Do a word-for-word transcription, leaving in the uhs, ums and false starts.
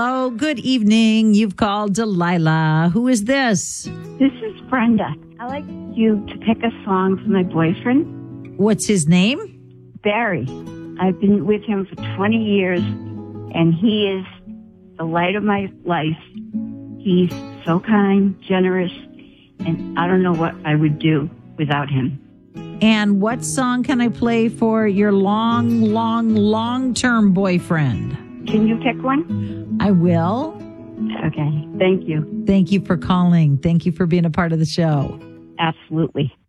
Oh, good evening. You've called Delilah. Who is this? This is Brenda. I'd like you to pick a song for my boyfriend. What's his name? Barry. I've been with him for twenty years, and he is the light of my life. He's so kind, generous, and I don't know what I would do without him. And what song can I play for your long, long, long-term boyfriend? Can you pick one? I will. Okay. Thank you. Thank you for calling. Thank you for being a part of the show. Absolutely.